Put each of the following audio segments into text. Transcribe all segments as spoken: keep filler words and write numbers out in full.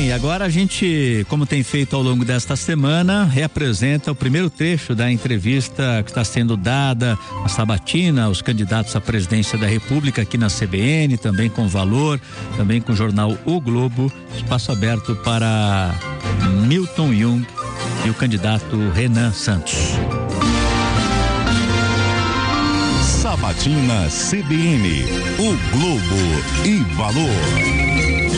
Bem, agora a gente, como tem feito ao longo desta semana, reapresenta o primeiro trecho da entrevista que está sendo dada a sabatina aos candidatos à presidência da República aqui na C B N, também com Valor, também com o jornal O Globo. Espaço aberto para Milton Jung e o candidato Renan Santos. Sabatina C B N, O Globo e Valor.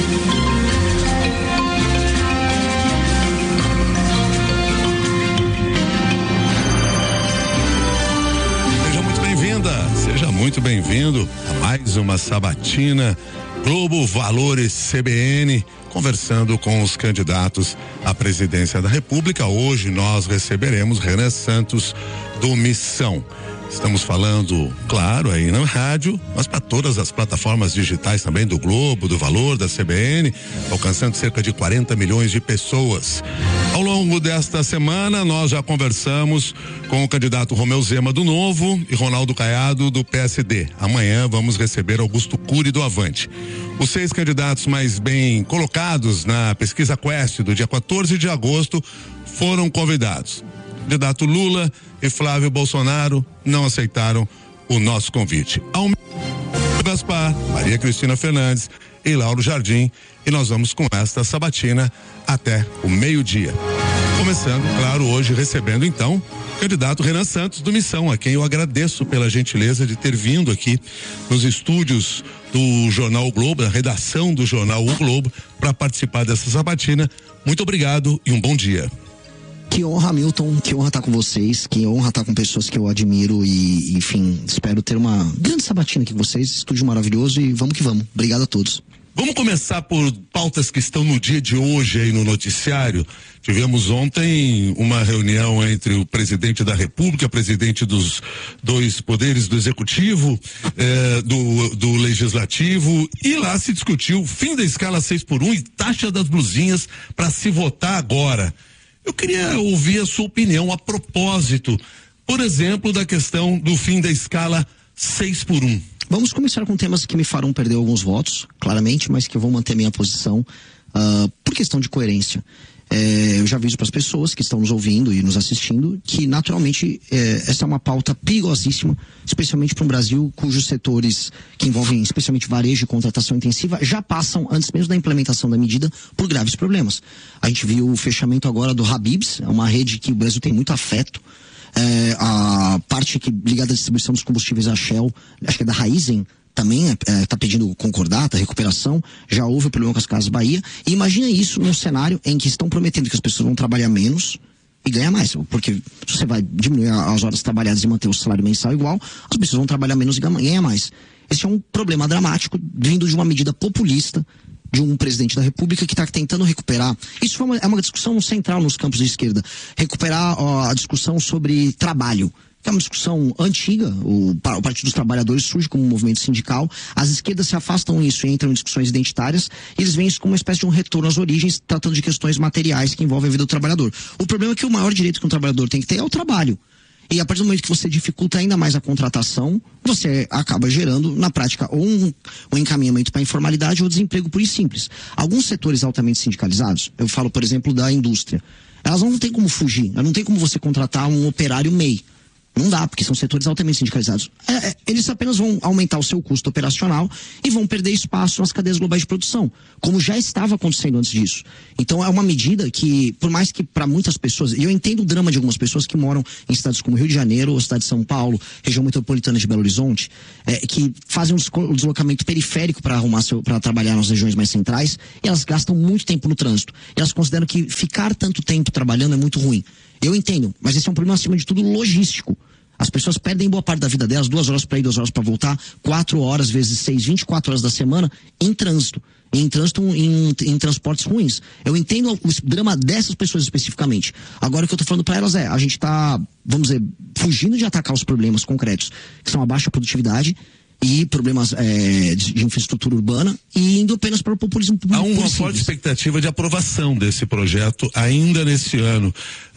Seja muito bem-vindo a mais uma sabatina Globo, Valor e C B N, conversando com os candidatos à presidência da República. Hoje nós receberemos Renan Santos do Missão. Estamos falando, claro, aí na rádio, mas para todas as plataformas digitais também do Globo, do Valor, da C B N, alcançando cerca de quarenta milhões de pessoas. Ao longo desta semana, nós já conversamos com o candidato Romeu Zema do Novo e Ronaldo Caiado do P S D. Amanhã vamos receber Augusto Cury do Avante. Os seis candidatos mais bem colocados na pesquisa Quest do dia quatorze de agosto foram convidados. Candidato Lula e Flávio Bolsonaro não aceitaram o nosso convite. Almir Gaspar, Maria Cristina Fernandes e Lauro Jardim, e nós vamos com esta sabatina até o meio-dia. Começando, claro, hoje recebendo então o candidato Renan Santos do Missão, a quem eu agradeço pela gentileza de ter vindo aqui nos estúdios do Jornal O Globo, da redação do Jornal O Globo, para participar dessa sabatina. Muito obrigado e um bom dia. Que honra, Milton, que honra estar com vocês, que honra estar com pessoas que eu admiro e, enfim, espero ter uma grande sabatina aqui com vocês, estúdio maravilhoso e vamos que vamos. Obrigado a todos. Vamos começar por pautas que estão no dia de hoje aí no noticiário. Tivemos ontem uma reunião entre o presidente da República, presidente dos dois poderes do Executivo, eh, do, do Legislativo, e lá se discutiu o fim da escala seis por um e taxa das blusinhas para se votar agora. Eu queria ouvir a sua opinião a propósito, por exemplo, da questão do fim da escala seis por um. Vamos começar com temas que me farão perder alguns votos, claramente, mas que eu vou manter minha posição uh, por questão de coerência. É, eu já aviso para as pessoas que estão nos ouvindo e nos assistindo que, naturalmente, é, essa é uma pauta perigosíssima, especialmente para um Brasil cujos setores que envolvem especialmente varejo e contratação intensiva já passam, antes mesmo da implementação da medida, por graves problemas. A gente viu o fechamento agora do Habib's, é uma rede que o Brasil tem muito afeto. É, a parte que ligada à distribuição dos combustíveis, a Shell, acho que é da Raizen, também está é, pedindo concordata, recuperação. Já houve o problema com as Casas Bahia. E imagina isso num cenário em que estão prometendo que as pessoas vão trabalhar menos e ganhar mais. Porque se você vai diminuir as horas trabalhadas e manter o salário mensal igual, as pessoas vão trabalhar menos e ganhar mais. Esse é um problema dramático vindo de uma medida populista de um presidente da República que está tentando recuperar. Isso foi uma, é uma discussão central nos campos de esquerda. Recuperar ó, a discussão sobre trabalho, que é uma discussão antiga. O, o Partido dos Trabalhadores surge como um movimento sindical. As esquerdas se afastam disso e entram em discussões identitárias. E eles veem isso como uma espécie de um retorno às origens, tratando de questões materiais que envolvem a vida do trabalhador. O problema é que o maior direito que um trabalhador tem que ter é o trabalho. E a partir do momento que você dificulta ainda mais a contratação, você acaba gerando, na prática, ou um, um encaminhamento para a informalidade ou desemprego puro e simples. Alguns setores altamente sindicalizados, eu falo, por exemplo, da indústria, elas não têm como fugir, não tem como você contratar um operário M E I. Não dá, porque são setores altamente sindicalizados. É, é, eles apenas vão aumentar o seu custo operacional e vão perder espaço nas cadeias globais de produção, como já estava acontecendo antes disso. Então é uma medida que, por mais que para muitas pessoas, e eu entendo o drama de algumas pessoas que moram em cidades como Rio de Janeiro, ou cidade de São Paulo, região metropolitana de Belo Horizonte, é, que fazem um deslocamento periférico para arrumar seu, para trabalhar nas regiões mais centrais, e elas gastam muito tempo no trânsito. E elas consideram que ficar tanto tempo trabalhando é muito ruim. Eu entendo, mas esse é um problema, acima de tudo, logístico. As pessoas perdem boa parte da vida delas, duas horas para ir, duas horas para voltar, quatro horas vezes seis, vinte e quatro horas da semana em trânsito. Em trânsito, em, em transportes ruins. Eu entendo o drama dessas pessoas especificamente. Agora o que eu tô falando para elas é, a gente tá, vamos dizer, fugindo de atacar os problemas concretos, que são a baixa produtividade e problemas é, de, de infraestrutura urbana, e indo apenas para o populismo público. Há uma forte expectativa de aprovação desse projeto ainda nesse ano.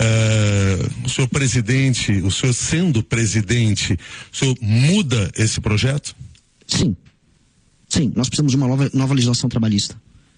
Uh, o senhor presidente, o senhor sendo presidente, o senhor muda esse projeto? Sim. Sim, nós precisamos de uma nova, nova legislação trabalhista.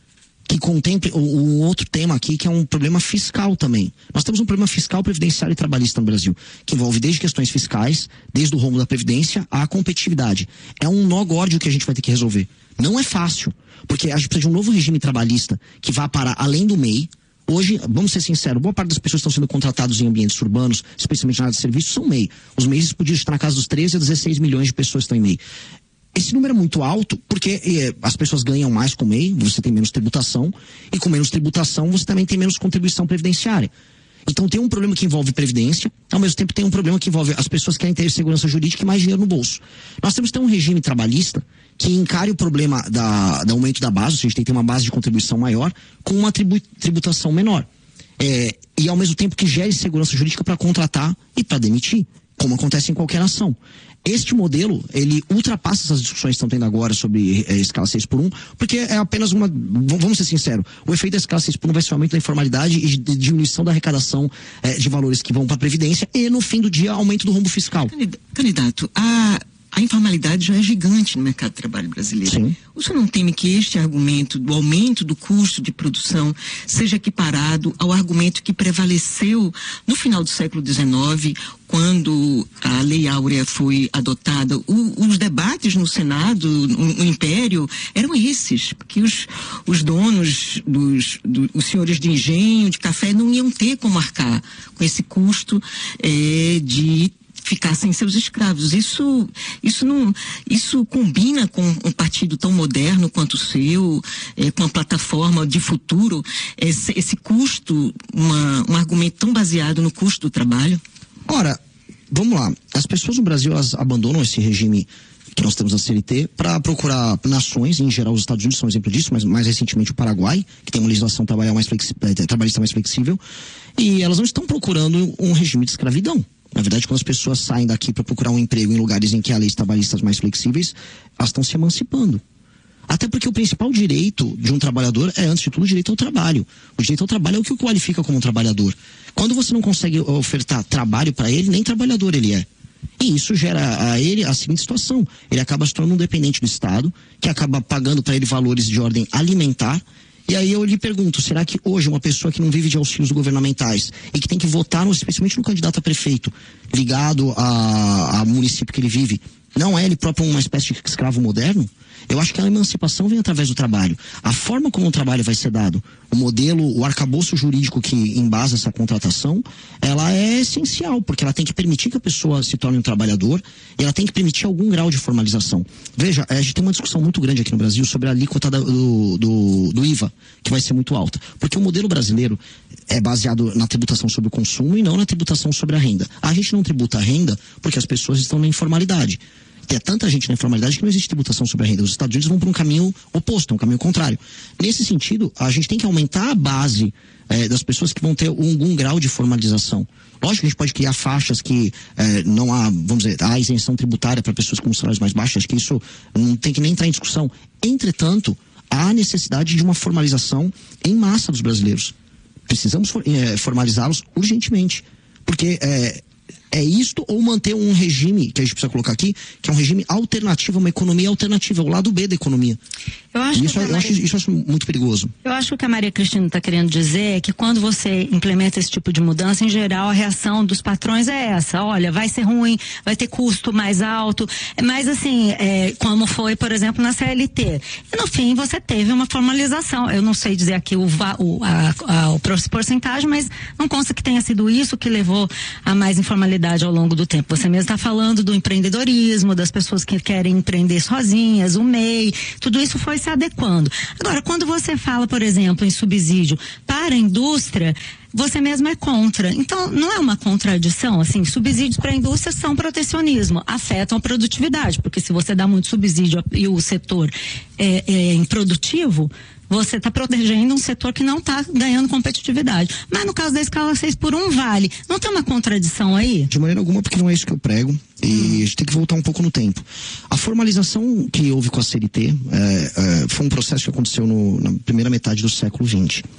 que contemple o, o outro tema aqui, que é um problema fiscal também. Nós temos um problema fiscal, previdenciário e trabalhista no Brasil, que envolve desde questões fiscais, desde o rumo da previdência à competitividade. É um nó górdio que a gente vai ter que resolver. Não é fácil, porque a gente precisa de um novo regime trabalhista que vá para além do M E I. Hoje, vamos ser sinceros, boa parte das pessoas que estão sendo contratadas em ambientes urbanos, especialmente na área de serviços, são M E I. Os M E Is podiam estar na casa dos treze a dezesseis milhões de pessoas que estão em M E I. Esse número é muito alto porque eh, as pessoas ganham mais com o M E I, você tem menos tributação, e com menos tributação você também tem menos contribuição previdenciária. Então tem um problema que envolve previdência, ao mesmo tempo tem um problema que envolve as pessoas que querem ter segurança jurídica e mais dinheiro no bolso. Nós temos que ter um regime trabalhista que encare o problema da, do aumento da base, ou seja, a gente tem que ter uma base de contribuição maior, com uma tribu, tributação menor. É, e ao mesmo tempo que gere segurança jurídica para contratar e para demitir, como acontece em qualquer ação. Este modelo, ele ultrapassa essas discussões que estão tendo agora sobre é, escala seis por um, porque é apenas uma, vamos ser sinceros, o efeito da escala seis por um vai ser o aumento da informalidade e de diminuição da arrecadação é, de valores que vão para a Previdência e, no fim do dia, aumento do rombo fiscal. Candidato, a... A informalidade já é gigante no mercado de trabalho brasileiro. Sim. O senhor não teme que este argumento do aumento do custo de produção seja equiparado ao argumento que prevaleceu no final do século dezenove, quando a Lei Áurea foi adotada? O, os debates no Senado, no, no Império, eram esses, porque os, os donos, dos, do, os senhores de engenho, de café, não iam ter como arcar com esse custo eh, de ficar sem seus escravos. Isso, isso não, isso combina com um partido tão moderno quanto o seu, é, com a plataforma de futuro, esse, esse custo, uma, um argumento tão baseado no custo do trabalho? Ora, vamos lá. As pessoas no Brasil, elas abandonam esse regime que nós temos na C L T para procurar nações, em geral os Estados Unidos são um exemplo disso, mas mais recentemente o Paraguai, que tem uma legislação trabalhista mais, flexi- trabalhista mais flexível, e elas não estão procurando um regime de escravidão. Na verdade, quando as pessoas saem daqui para procurar um emprego em lugares em que há leis trabalhistas mais flexíveis, elas estão se emancipando. Até porque o principal direito de um trabalhador é, antes de tudo, o direito ao trabalho. O direito ao trabalho é o que o qualifica como um trabalhador. Quando você não consegue ofertar trabalho para ele, nem trabalhador ele é. E isso gera a ele a seguinte situação: ele acaba se tornando um dependente do Estado, que acaba pagando para ele valores de ordem alimentar. E aí eu lhe pergunto, será que hoje uma pessoa que não vive de auxílios governamentais e que tem que votar, no, especialmente no candidato a prefeito, ligado a, a município que ele vive, não é ele próprio uma espécie de escravo moderno? Eu acho que a emancipação vem através do trabalho. A forma como o trabalho vai ser dado, o modelo, o arcabouço jurídico que embasa essa contratação, ela é essencial, porque ela tem que permitir que a pessoa se torne um trabalhador e ela tem que permitir algum grau de formalização. Veja, a gente tem uma discussão muito grande aqui no Brasil sobre a alíquota do, do, do I V A, que vai ser muito alta. Porque o modelo brasileiro é baseado na tributação sobre o consumo e não na tributação sobre a renda. A gente não tributa a renda porque as pessoas estão na informalidade. Tem tanta gente na informalidade que não existe tributação sobre a renda. Os Estados Unidos vão para um caminho oposto, um caminho contrário. Nesse sentido, a gente tem que aumentar a base eh, das pessoas que vão ter um, algum grau de formalização. Lógico que a gente pode criar faixas que eh, não há, vamos dizer, há isenção tributária para pessoas com salários mais baixos. Acho que isso não tem que nem entrar em discussão. Entretanto, há necessidade de uma formalização em massa dos brasileiros. Precisamos for, eh, formalizá-los urgentemente. Porque eh, é isto ou manter um regime, que a gente precisa colocar aqui, que é um regime alternativo, uma economia alternativa, o lado B da economia. Eu acho, isso, que eu, Maria... acho, isso eu acho muito perigoso. Eu acho que o que a Maria Cristina está querendo dizer é que quando você implementa esse tipo de mudança, em geral, a reação dos patrões é essa: olha, vai ser ruim, vai ter custo mais alto, mas assim, é, como foi, por exemplo, na C L T. E no fim você teve uma formalização. Eu não sei dizer aqui o, o, a, a, o porcentagem, mas não consta que tenha sido isso que levou a mais informalidade ao longo do tempo. Você mesmo está falando do empreendedorismo, das pessoas que querem empreender sozinhas, o M E I, tudo isso foi se adequando. Agora, quando você fala, por exemplo, em subsídio para a indústria, você mesmo é contra. Então, não é uma contradição, assim, subsídios para a indústria são protecionismo, afetam a produtividade, porque se você dá muito subsídio e o setor é, é improdutivo, você está protegendo um setor que não está ganhando competitividade. Mas no caso da escala seis por um vale. Não tem uma contradição aí? De maneira alguma, porque não é isso que eu prego. E hum. a gente tem que voltar um pouco no tempo. A formalização que houve com a C L T é, é, foi um processo que aconteceu no, na primeira metade do século vinte.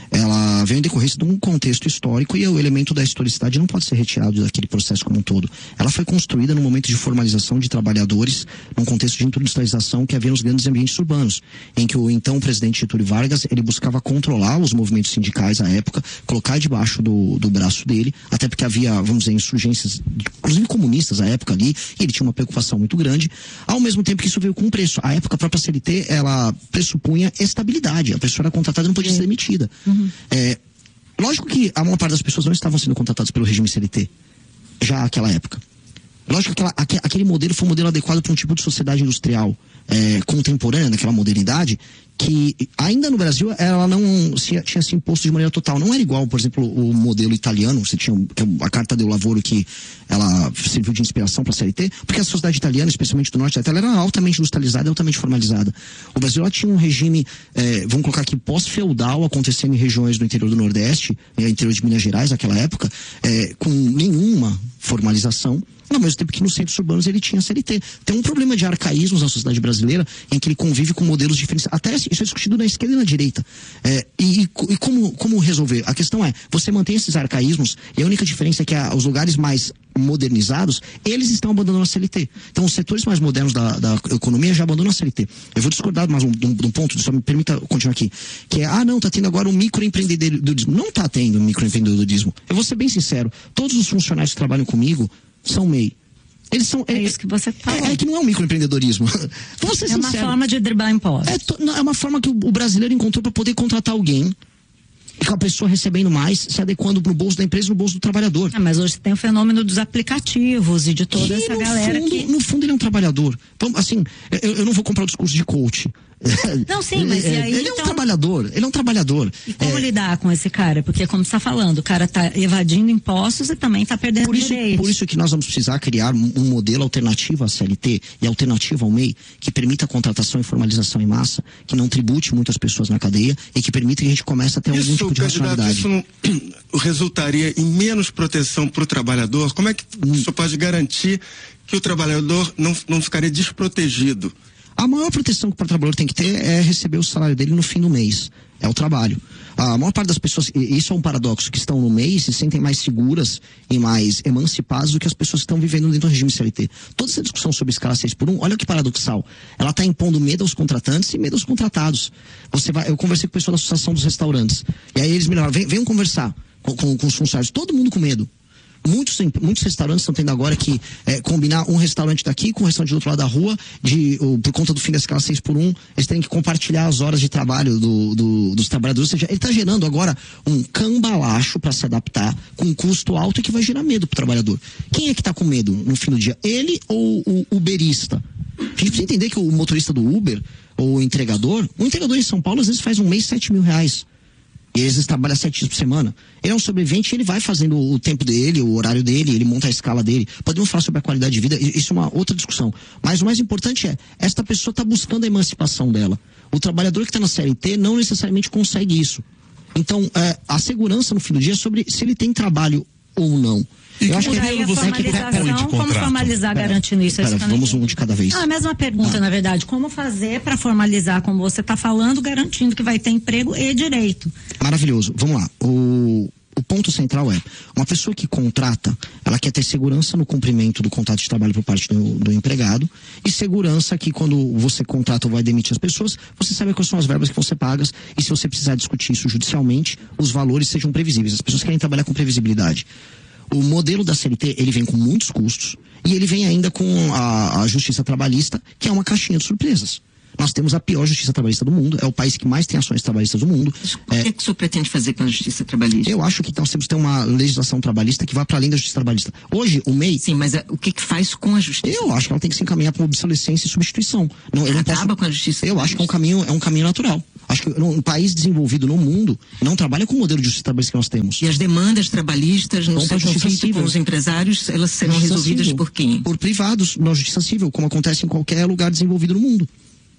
ela vem em decorrência de um contexto histórico e o elemento da historicidade não pode ser retirado daquele processo como um todo. Ela foi construída no momento de formalização de trabalhadores, num contexto de industrialização que havia nos grandes ambientes urbanos, em que o então presidente Getúlio Vargas, ele buscava controlar os movimentos sindicais à época, colocar debaixo do, do braço dele, até porque havia, vamos dizer, insurgências, inclusive comunistas à época ali, e ele tinha uma preocupação muito grande, ao mesmo tempo que isso veio com um preço. À época, a própria C L T, ela pressupunha estabilidade, a pessoa era contratada e não podia ser demitida. Uhum. É, lógico que a maior parte das pessoas não estavam sendo contratadas pelo regime C L T, já naquela época. Lógico que aquela, aquele modelo foi um modelo adequado para um tipo de sociedade industrial é, contemporânea, naquela modernidade, que ainda no Brasil ela não se, tinha se imposto de maneira total. Não era igual, por exemplo, o modelo italiano, você tinha a Carta del Lavoro, que ela serviu de inspiração para a C L T, porque a sociedade italiana, especialmente do norte da Itália, era altamente industrializada e altamente formalizada. O Brasil ela tinha um regime, é, vamos colocar aqui, pós-feudal, acontecendo em regiões do interior do Nordeste, no interior de Minas Gerais, naquela época, é, com nenhuma formalização. Ao mesmo tempo que nos centros urbanos ele tinha C L T. Tem um problema de arcaísmos na sociedade brasileira em que ele convive com modelos diferentes. Até isso é discutido na esquerda e na direita. É, e, e como, como resolver? A questão é, você mantém esses arcaísmos e a única diferença é que a, os lugares mais modernizados, eles estão abandonando a C L T. Então os setores mais modernos da, da economia já abandonam a C L T. Eu vou discordar mais um, um, um ponto, só me permita continuar aqui, que é, ah não, tá tendo agora um microempreendedorismo. Não tá tendo um microempreendedorismo. Eu vou ser bem sincero, todos os funcionários que trabalham comigo são M E I. Eles são, é, é isso que você fala. É, é que não é um microempreendedorismo. Vou ser é sincero. uma forma de driblar impostos. É, to, não, é uma forma que o, o brasileiro encontrou para poder contratar alguém, com a pessoa recebendo mais, se adequando para o bolso da empresa e no bolso do trabalhador. Ah, mas hoje tem o fenômeno dos aplicativos e de toda que, essa no galera fundo, que... No fundo ele é um trabalhador. Assim, eu, eu não vou comprar o discurso de coach. Não, sim, mas ele, e aí, ele é um então... trabalhador, ele é um trabalhador. E como é... lidar com esse cara? Porque como você está falando, o cara está evadindo impostos e também está perdendo por isso, direitos. Por isso que nós vamos precisar criar um, um modelo alternativo à C L T e alternativo ao M E I, que permita a contratação e formalização em massa, que não tribute muitas pessoas na cadeia e que permita que a gente comece a ter isso, algum tipo de racionalidade. Isso não resultaria em menos proteção para o trabalhador? Como é que hum. isso pode garantir que o trabalhador não, não ficaria desprotegido? A maior proteção que o trabalhador tem que ter é receber o salário dele no fim do mês. É o trabalho. A maior parte das pessoas, e isso é um paradoxo, que estão no M E I se sentem mais seguras e mais emancipadas do que as pessoas que estão vivendo dentro do regime C L T. Toda essa discussão sobre escala seis por um, olha que paradoxal. Ela está impondo medo aos contratantes e medo aos contratados. Você vai, eu conversei com o pessoal da Associação dos Restaurantes. E aí eles me falaram, venham conversar com, com, com os funcionários. Todo mundo com medo. Muitos, muitos restaurantes estão tendo agora que é, combinar um restaurante daqui com um restaurante do outro lado da rua, de, o, por conta do fim da escala seis por um, eles têm que compartilhar as horas de trabalho do, do, dos trabalhadores. Ou seja, ele está gerando agora um cambalacho para se adaptar com um custo alto e que vai gerar medo para o trabalhador. Quem é que está com medo no fim do dia? Ele ou o uberista? A gente precisa entender que o motorista do Uber, ou o entregador, o entregador em São Paulo às vezes faz um mês sete mil reais. E às vezes trabalha sete dias por semana. Ele é um sobrevivente, ele vai fazendo o tempo dele, o horário dele, ele monta a escala dele. Podemos falar sobre a qualidade de vida, isso é uma outra discussão. Mas o mais importante é, esta pessoa está buscando a emancipação dela. O trabalhador que está na C L T não necessariamente consegue isso. Então, é, a segurança no fim do dia é sobre se ele tem trabalho ou não. E eu acho que aí a você formalização, como formalizar pera, garantindo isso? Pera, vamos um de cada vez. Ah, a mesma pergunta, ah. na verdade. Como fazer para formalizar, como você está falando, garantindo que vai ter emprego e direito? Maravilhoso. Vamos lá. O, o ponto central é, uma pessoa que contrata, ela quer ter segurança no cumprimento do contrato de trabalho por parte do, do empregado e segurança que quando você contrata ou vai demitir as pessoas, você sabe quais são as verbas que vão ser pagas e se você precisar discutir isso judicialmente, os valores sejam previsíveis. As pessoas querem trabalhar com previsibilidade. O modelo da C L T, ele vem com muitos custos e ele vem ainda com a, a justiça trabalhista, que é uma caixinha de surpresas. Nós temos a pior justiça trabalhista do mundo, é o país que mais tem ações trabalhistas do mundo. O que, é, que o senhor pretende fazer com a justiça trabalhista? Eu acho que nós temos que ter uma legislação trabalhista que vá para além da justiça trabalhista. Hoje, o M E I... Sim, mas a, o que, que faz com a justiça? Eu acho que ela tem que se encaminhar para obsolescência e substituição. Não, eu não Acaba posso... com a justiça Eu acho que é um caminho, é um caminho natural. Acho que um país desenvolvido no mundo não trabalha com o modelo de justiça trabalhista que nós temos. E as demandas trabalhistas no seu conflito com os empresários, elas serão justiça resolvidas civil. Por quem? Por privados, na justiça civil, como acontece em qualquer lugar desenvolvido no mundo.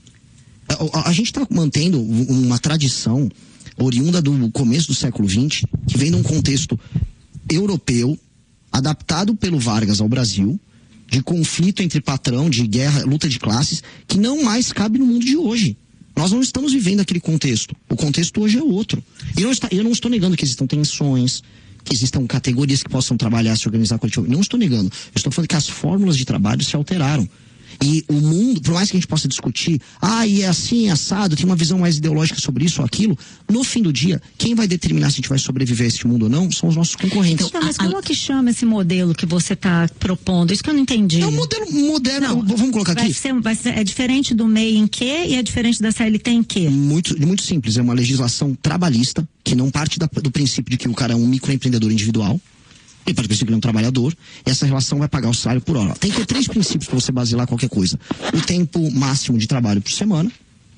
A, a, a gente está mantendo uma tradição oriunda do começo do século vinte, que vem de um contexto europeu, adaptado pelo Vargas ao Brasil, de conflito entre patrão, de guerra, luta de classes, que não mais cabe no mundo de hoje. Nós não estamos vivendo aquele contexto. O contexto hoje é outro. E não está, eu não estou negando que existam tensões, que existam categorias que possam trabalhar, se organizar coletivamente. Não estou negando. Eu estou falando que as fórmulas de trabalho se alteraram. E o mundo, por mais que a gente possa discutir, ah, e é assim, é assado, tem uma visão mais ideológica sobre isso ou aquilo, no fim do dia, quem vai determinar se a gente vai sobreviver a este mundo ou não são os nossos concorrentes. Então, mas como que chama esse modelo que você está propondo? Isso que eu não entendi. É um modelo moderno, não, vamos colocar vai aqui. Ser, vai ser, é diferente do M E I em quê e é diferente da C L T em quê? Muito, muito simples, é uma legislação trabalhista que não parte da, do princípio de que o cara é um microempreendedor individual. Ele pode perceber que ele é um trabalhador, e essa relação vai pagar o salário por hora. Tem que ter três princípios para você basilar qualquer coisa. O tempo máximo de trabalho por semana,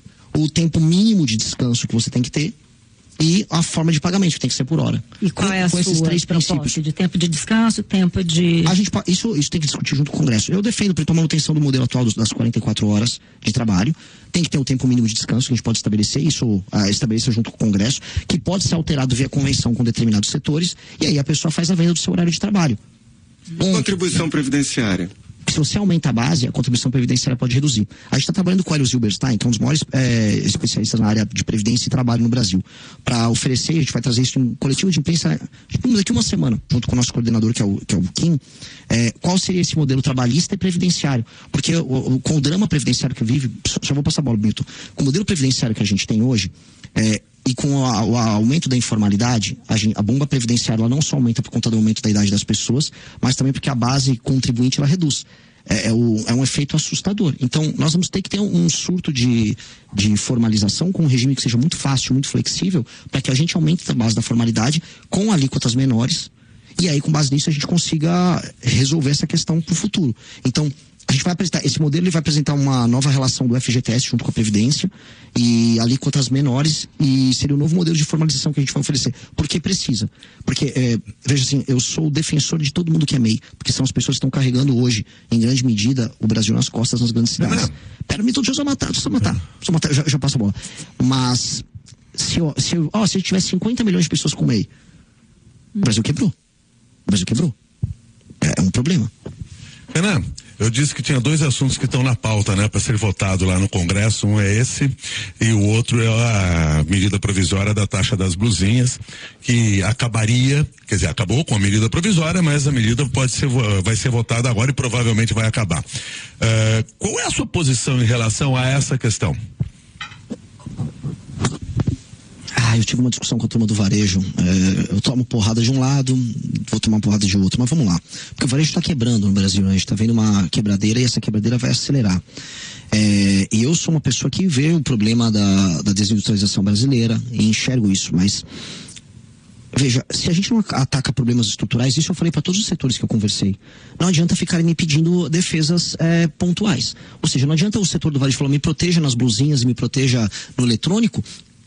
o tempo mínimo de descanso que você tem que ter, e a forma de pagamento, que tem que ser por hora. E qual com, é a com esses sua três princípios. De tempo de descanso, tempo de... A gente, isso, isso tem que discutir junto com o Congresso. Eu defendo para a manutenção do modelo atual dos, das quarenta e quatro horas de trabalho. Tem que ter o tempo mínimo de descanso, que a gente pode estabelecer, isso uh, estabelecer junto com o Congresso, que pode ser alterado via convenção com determinados setores, e aí a pessoa faz a venda do seu horário de trabalho. Um, contribuição previdenciária. Se você aumenta a base, a contribuição previdenciária pode reduzir. A gente está trabalhando com o Hélio Zilberstein, que é um dos maiores é, especialistas na área de previdência e trabalho no Brasil, para oferecer. A gente vai trazer isso em coletivo de imprensa daqui uma semana, junto com o nosso coordenador, que é o, que é o Kim. É, qual seria esse modelo trabalhista e previdenciário? Porque o, o, com o drama previdenciário que vive, só, só vou passar a bola, Milton, com o modelo previdenciário que a gente tem hoje, é, e com a, o aumento da informalidade, a, gente, a bomba previdenciária ela não só aumenta por conta do aumento da idade das pessoas, mas também porque a base contribuinte ela reduz. É, é, o, é um efeito assustador. Então, nós vamos ter que ter um, um surto de, de formalização com um regime que seja muito fácil, muito flexível, para que a gente aumente a base da formalidade com alíquotas menores, e aí, com base nisso, a gente consiga resolver essa questão para o futuro. Então, a gente vai apresentar, esse modelo ele vai apresentar uma nova relação do F G T S junto com a Previdência e alíquotas menores, e seria o novo modelo de formalização que a gente vai oferecer. Porque precisa. Porque, é, veja assim, eu sou o defensor de todo mundo que é M E I, porque são as pessoas que estão carregando hoje, em grande medida, o Brasil nas costas nas grandes cidades. Pera, Milton, deixa eu só matar, deixa eu só matar. Deixa eu matar, já, já passo a bola. Mas, se, eu, se, eu, oh, se eu tivesse cinquenta milhões de pessoas com M E I, o Brasil quebrou. O Brasil quebrou. É, é um problema. Renan, eu disse que tinha dois assuntos que estão na pauta, né, para ser votado lá no Congresso. Um é esse e o outro é a medida provisória da taxa das blusinhas, que acabaria, quer dizer, acabou com a medida provisória, mas a medida pode ser, vai ser votada agora e provavelmente vai acabar. Uh, qual é a sua posição em relação a essa questão? Ah, eu tive uma discussão com a turma do varejo. É, eu tomo porrada de um lado, vou tomar porrada de outro, mas vamos lá. Porque o varejo está quebrando no Brasil, né? A gente está vendo uma quebradeira e essa quebradeira vai acelerar. É, e eu sou uma pessoa que vê o problema da, da desindustrialização brasileira e enxergo isso, mas veja, se a gente não ataca problemas estruturais, isso eu falei para todos os setores que eu conversei, não adianta ficarem me pedindo defesas é, pontuais. Ou seja, não adianta o setor do varejo falar, me proteja nas blusinhas e me proteja no eletrônico.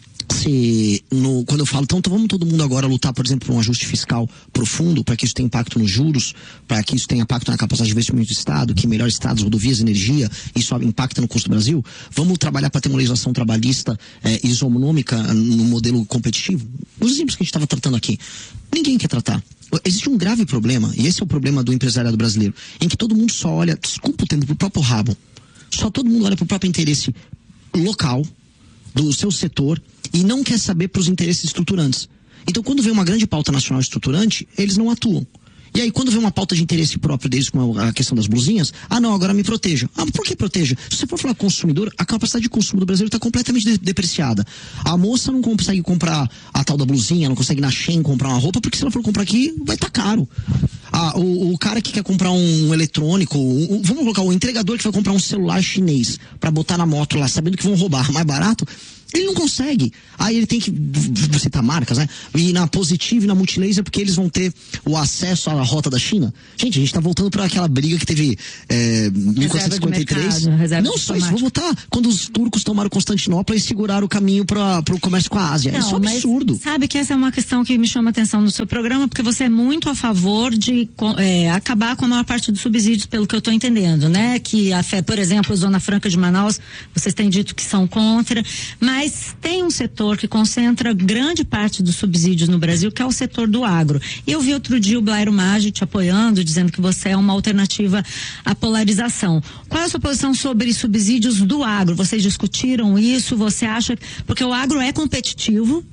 Se no, quando eu falo, então, então vamos todo mundo agora lutar, por exemplo, por um ajuste fiscal profundo, para que isso tenha impacto nos juros, para que isso tenha impacto na capacidade de investimento do Estado, que melhore estados, rodovias, energia, isso impacta no custo do Brasil. Vamos trabalhar para ter uma legislação trabalhista é, isonômica no modelo competitivo? Os exemplos que a gente estava tratando aqui, ninguém quer tratar. Existe um grave problema, e esse é o problema do empresariado brasileiro, em que todo mundo só olha, desculpa o tempo, pro próprio rabo. Só todo mundo olha pro próprio interesse local, do seu setor, e não quer saber para os interesses estruturantes. Então, quando vem uma grande pauta nacional estruturante, eles não atuam. E aí, quando vem uma pauta de interesse próprio deles, como a questão das blusinhas, ah, não, agora me proteja. Ah, por que proteja? Se você for falar consumidor, a capacidade de consumo do Brasil está completamente de depreciada. A moça não consegue comprar a tal da blusinha, não consegue na Shein comprar uma roupa, porque se ela for comprar aqui, vai estar tá caro. Ah, o, o cara que quer comprar um eletrônico, um, vamos colocar o entregador que vai comprar um celular chinês para botar na moto lá, sabendo que vão roubar mais barato, ele não consegue. Aí ele tem que citar marcas, né? E na Positive e na Multilaser, porque eles vão ter o acesso à rota da China. Gente, a gente tá voltando para aquela briga que teve é, mil quatrocentos e cinquenta e três. Mercado, não só isso, vou voltar quando os turcos tomaram Constantinopla e seguraram o caminho para o comércio com a Ásia. Não, isso é um absurdo. Sabe que essa é uma questão que me chama a atenção no seu programa, porque você é muito a favor de é, acabar com a maior parte dos subsídios, pelo que eu estou entendendo, né? Que a fé, por exemplo, a Zona Franca de Manaus, vocês têm dito que são contra, mas Mas tem um setor que concentra grande parte dos subsídios no Brasil, que é o setor do agro. E eu vi outro dia o Blairo Maggi te apoiando, dizendo que você é uma alternativa à polarização. Qual é a sua posição sobre subsídios do agro? Vocês discutiram isso? Você acha... Porque o agro é competitivo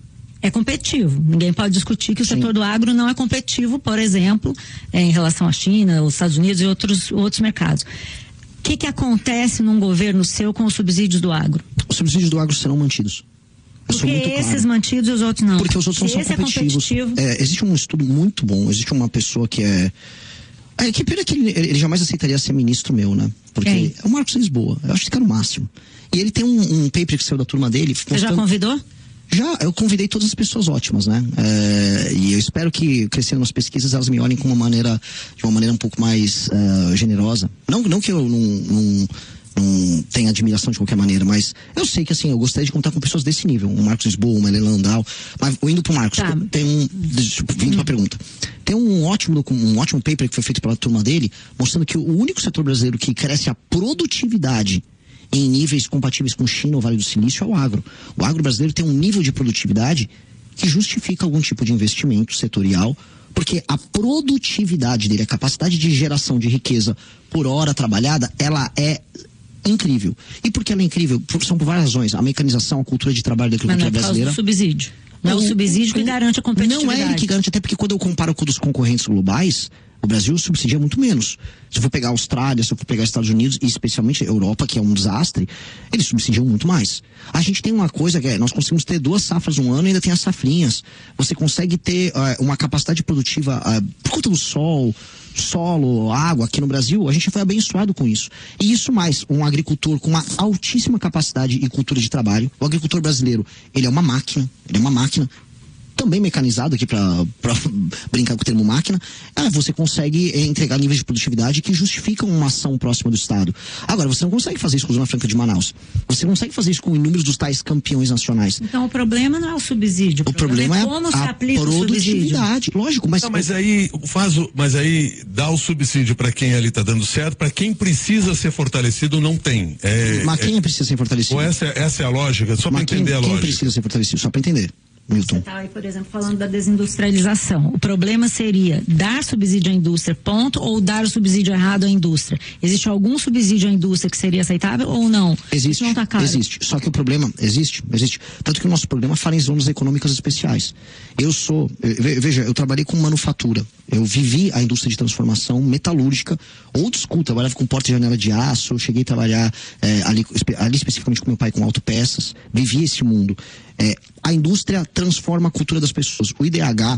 é competitivo. Ninguém pode discutir que o Sim. setor do agro não é competitivo, por exemplo, é, em relação à China, os Estados Unidos e outros, outros mercados. O que que acontece num governo seu com os subsídios do agro? Os subsídios do agro serão mantidos. Eu sou Porque muito claro. esses mantidos e os outros não. Porque os outros não Se são esse competitivos. É competitivo. É, existe um estudo muito bom, existe uma pessoa que é. É que pena que ele, ele jamais aceitaria ser ministro meu, né? Porque Quem? é o Marcos Lisboa. Eu acho que esse cara é o máximo. E ele tem um, um paper que saiu da turma dele. Você já convidou? Já, eu convidei todas as pessoas ótimas, né? É, e eu espero que, crescendo nas pesquisas, elas me olhem com uma maneira, de uma maneira um pouco mais uh, generosa. Não, não que eu não, não, não tenha admiração de qualquer maneira, mas eu sei que, assim, eu gostaria de contar com pessoas desse nível. Um Marcos Lisboa, uma Helena Landau. Mas, indo pro Marcos, Tá. tem um, vindo pra pergunta. Tem um ótimo, um ótimo paper que foi feito pela turma dele, mostrando que o único setor brasileiro que cresce a produtividade em níveis compatíveis com China ou Vale do Silício é o agro. O agro brasileiro tem um nível de produtividade que justifica algum tipo de investimento setorial, porque a produtividade dele, a capacidade de geração de riqueza por hora trabalhada, ela é incrível. E por que ela é incrível? Por, são por várias razões. A mecanização, a cultura de trabalho da Mas não agricultura é por causa brasileira. do subsídio. Não é o subsídio que garante a competitividade. Não é ele que garante, até porque quando eu comparo com os concorrentes globais, o Brasil subsidia muito menos. Se eu for pegar a Austrália, se eu for pegar os Estados Unidos, e especialmente a Europa, que é um desastre, eles subsidiam muito mais. A gente tem uma coisa que é, nós conseguimos ter duas safras um ano e ainda tem as safrinhas. Você consegue ter uh, uma capacidade produtiva uh, por conta do sol, solo, água aqui no Brasil, a gente foi abençoado com isso. E isso mais, um agricultor com uma altíssima capacidade e cultura de trabalho. O agricultor brasileiro, ele é uma máquina, ele é uma máquina, também mecanizado aqui para brincar com o termo máquina, ah, você consegue eh, entregar níveis de produtividade que justificam uma ação próxima do Estado. Agora, você não consegue fazer isso com a Zona Franca de Manaus. Você consegue fazer isso com inúmeros dos tais campeões nacionais. Então o problema não é o subsídio. O, O problema, problema é como é se a aplica o subsídio. produtividade. Lógico, mas... Não, mas aí faz o, mas aí dá o subsídio para quem ali está dando certo, para quem precisa ser fortalecido não tem. É, mas quem é, precisa ser fortalecido? ou essa, essa é a lógica, só para entender quem, a quem lógica. precisa ser fortalecido? Só para entender. Milton. Você está aí, por exemplo, falando da desindustrialização. O problema seria dar subsídio à indústria, ponto, ou dar o subsídio errado à indústria? Existe algum subsídio à indústria que seria aceitável ou não? Existe, Isso não tá claro. existe. Só que o problema, existe, existe. Tanto que o nosso programa fala em zonas econômicas especiais. Eu sou, eu, veja, eu trabalhei com manufatura. Eu vivi a indústria de transformação metalúrgica, old school, trabalhava com porta e janela de aço, eu cheguei a trabalhar é, ali, ali especificamente com meu pai com autopeças, vivi esse mundo. É, a indústria transforma a cultura das pessoas. O I D H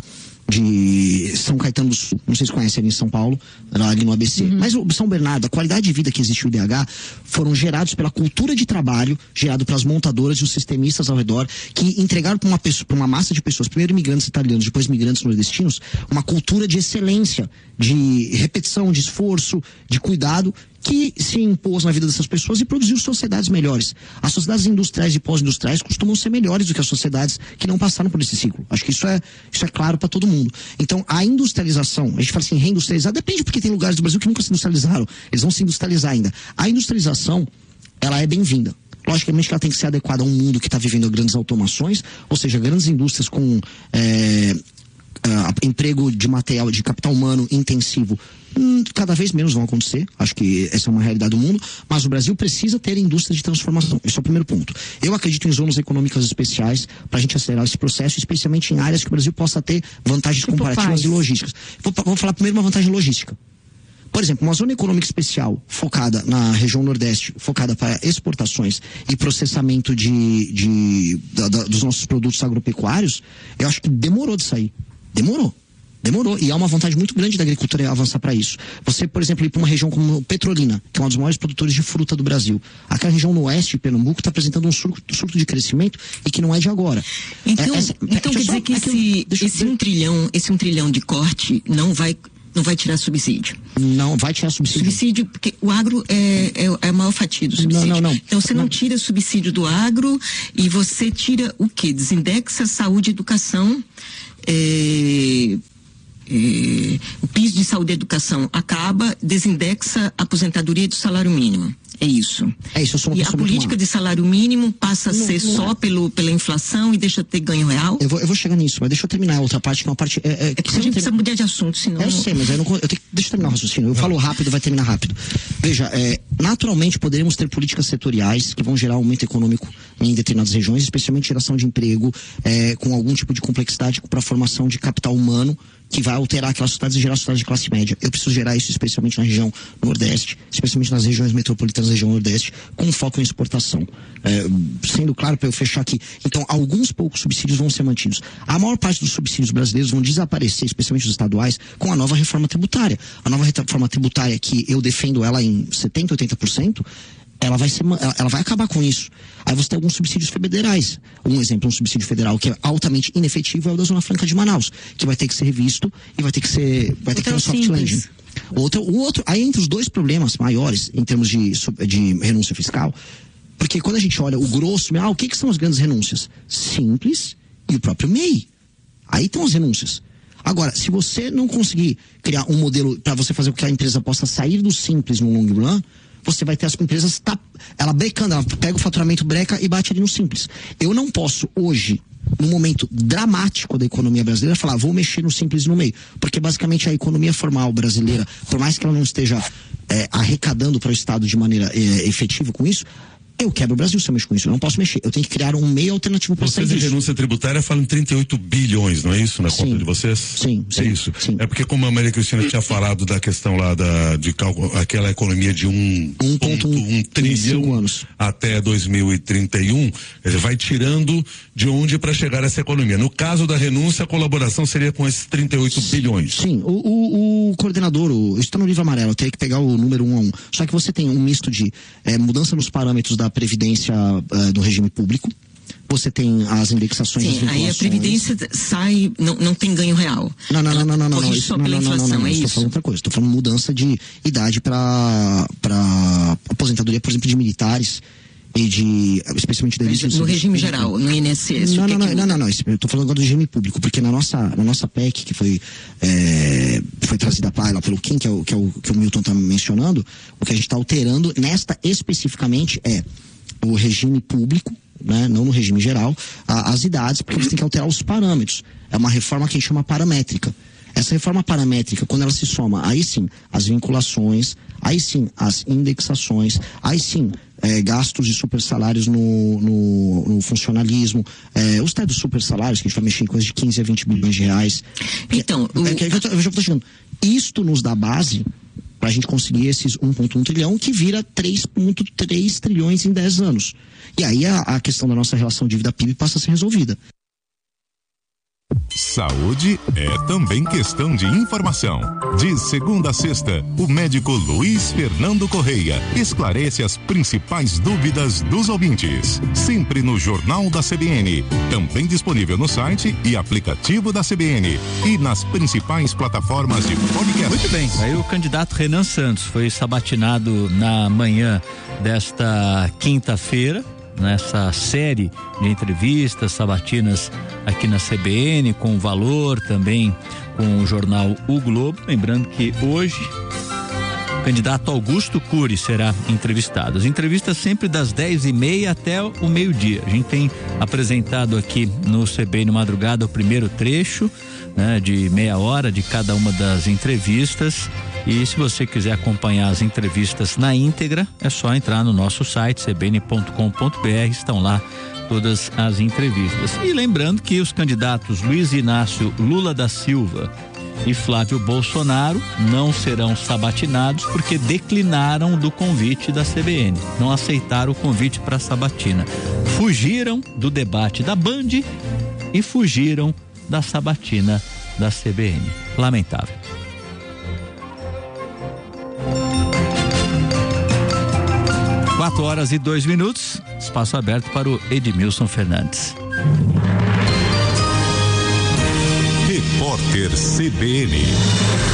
de São Caetano do Sul, não sei se conhecem ali em São Paulo, ali no A B C, uhum. Mas o São Bernardo, a qualidade de vida que existe no I D H foram gerados pela cultura de trabalho, gerado pelas montadoras e os sistemistas ao redor, que entregaram para uma, uma massa de pessoas, primeiro imigrantes italianos, depois imigrantes nordestinos, uma cultura de excelência, de repetição, de esforço, de cuidado, que se impôs na vida dessas pessoas e produziu sociedades melhores. As sociedades industriais e pós-industriais costumam ser melhores do que as sociedades que não passaram por esse ciclo. Acho que isso é, isso é claro para todo mundo. Então, a industrialização, a gente fala assim, reindustrializar, depende, porque tem lugares do Brasil que nunca se industrializaram. Eles vão se industrializar ainda. A industrialização, ela é bem-vinda. Logicamente que ela tem que ser adequada a um mundo que está vivendo grandes automações, ou seja, grandes indústrias com é, Uh, emprego de material, de capital humano intensivo, hum, cada vez menos vão acontecer. Acho que essa é uma realidade do mundo, mas o Brasil precisa ter indústria de transformação. Esse é o primeiro ponto. Eu acredito em zonas econômicas especiais para a gente acelerar esse processo, especialmente em áreas que o Brasil possa ter vantagens tipo comparativas e logísticas. Vou, vou falar primeiro uma vantagem logística. Por exemplo, uma zona econômica especial focada na região Nordeste, focada para exportações e processamento de, de, da, da, dos nossos produtos agropecuários, eu acho que demorou de sair. Demorou. Demorou. E há uma vontade muito grande da agricultura avançar para isso. Você, por exemplo, ir para uma região como Petrolina, que é um dos maiores produtores de fruta do Brasil. Aquela região no oeste de Pernambuco está apresentando um surto, surto de crescimento e que não é de agora. Então, é, essa, então quer dizer que esse, esse, um trilhão, esse um trilhão de corte não vai, não vai tirar subsídio? Não, vai tirar subsídio. Subsídio, porque o agro é, é, é a maior fatia do subsídio. Não, não, não. Então você não, não tira subsídio do agro e você tira o quê? Desindexa saúde e educação. É, é, o piso de saúde e educação acaba, desindexa a aposentadoria do salário mínimo. É isso. É isso, eu sou uma e a pessoa muito política má. de salário mínimo passa a Não, ser não só é. pelo, pela inflação e deixa de ter ganho real? Eu vou, eu vou chegar nisso, mas deixa eu terminar a outra parte, que é uma parte. É, é, É porque a gente precisa mudar de assunto, senão. Eu sei, mas eu não, eu tenho, deixa eu terminar o raciocínio. Eu falo rápido, vai terminar rápido. Veja, é, naturalmente poderemos ter políticas setoriais que vão gerar aumento econômico em determinadas regiões, especialmente geração de emprego, é, com algum tipo de complexidade para a formação de capital humano que vai alterar aquelas cidades e gerar cidades de classe média. Eu preciso gerar isso especialmente na região Nordeste, especialmente nas regiões metropolitanas da região Nordeste, com foco em exportação. É, sendo claro, para eu fechar aqui, então alguns poucos subsídios vão ser mantidos. A maior parte dos subsídios brasileiros vão desaparecer, especialmente os estaduais, com a nova reforma tributária. A nova reforma tributária, que eu defendo ela em setenta, oitenta por cento, ela vai ser, ela vai acabar com isso. Aí você tem alguns subsídios federais. Um exemplo, um subsídio federal que é altamente inefetivo é o da Zona Franca de Manaus, que vai ter que ser revisto e vai ter que ser, vai ter que ter um soft landing. Outro, o outro, aí entre os dois problemas maiores em termos de, de renúncia fiscal, porque quando a gente olha o grosso, ah, o que que são as grandes renúncias? Simples e o próprio M E I. Aí estão as renúncias. Agora, se você não conseguir criar um modelo para você fazer com que a empresa possa sair do simples no long run, você vai ter as empresas, tá, ela brecando, ela pega o faturamento, breca e bate ali no simples. Eu não posso hoje, num momento dramático da economia brasileira, falar, vou mexer no simples no meio. Porque basicamente a economia formal brasileira, por mais que ela não esteja é, arrecadando para o Estado de maneira é, efetiva com isso, eu quebro o Brasil se eu mexo com isso. Eu não posso mexer. Eu tenho que criar um meio alternativo para sair disso. disso. Vocês de renúncia tributária falam em trinta e oito bilhões, não é isso? Na Sim. conta de vocês? Sim, sim. É isso. Sim. É porque como a Maria Cristina tinha falado da questão lá da, de cálculo, aquela economia de um, um ponto um trilhão anos. até dois mil e trinta e um, ele vai tirando de onde para chegar essa economia. No caso da renúncia, a colaboração seria com esses trinta e oito bilhões. Sim, o, o, o coordenador, o, isso está no livro amarelo, eu teria que pegar o número um a um. Só que você tem um misto de é, mudança nos parâmetros da Previdência uh, do regime público. Você tem as indexações. Sim, aí a Previdência sai, não, não tem ganho real. Não, não, não, não, não, não, não, isso, só não, pela não, não, inflação, não, não, é estou isso? falando outra coisa. Estou falando mudança de idade para para aposentadoria, por exemplo, de militares e de, especialmente da elite. No regime geral, no I N S S. Não, o que não, que não, não, não, eu estou falando agora do regime público, porque na nossa, na nossa P E C, que foi, é, foi trazida para lá pelo Kim, que é o que, é o, que o Milton está mencionando, o que a gente está alterando nesta especificamente é o regime público, né, não no regime geral, a, as idades, porque você tem que alterar os parâmetros. É uma reforma que a gente chama paramétrica. Essa reforma paramétrica, quando ela se soma, aí sim, as vinculações, aí sim, as indexações, aí sim, é, gastos de super salários no, no, no funcionalismo, é, os tais dos super salários, que a gente vai mexer em coisa de quinze a vinte bilhões de reais. Então, é, o... é, que eu, tô, eu já estou chegando. Isto nos dá base para a gente conseguir esses um ponto um trilhão, que vira três ponto três trilhões em dez anos. E aí a, a questão da nossa relação dívida-P I B passa a ser resolvida. Saúde é também questão de informação. De segunda a sexta, o médico Luiz Fernando Correia esclarece as principais dúvidas dos ouvintes. Sempre no Jornal da C B N. Também disponível no site e aplicativo da C B N. E nas principais plataformas de podcast. Muito bem. Aí o candidato Renan Santos foi sabatinado na manhã desta quinta-feira, nessa série de entrevistas sabatinas aqui na C B N, com o Valor, também com o jornal O Globo. Lembrando que hoje o candidato Augusto Cury será entrevistado. As entrevistas sempre das dez e meia até o meio-dia. A gente tem apresentado aqui no C B N Madrugada o primeiro trecho, né, de meia hora de cada uma das entrevistas. E se você quiser acompanhar as entrevistas na íntegra, é só entrar no nosso site c b n ponto com ponto b r, estão lá todas as entrevistas. E lembrando que os candidatos Luiz Inácio Lula da Silva e Flávio Bolsonaro não serão sabatinados porque declinaram do convite da C B N, não aceitaram o convite para a sabatina. Fugiram do debate da Band e fugiram da sabatina da C B N. Lamentável. Quatro horas e dois minutos, espaço aberto para o Edmilson Fernandes. Repórter C B N.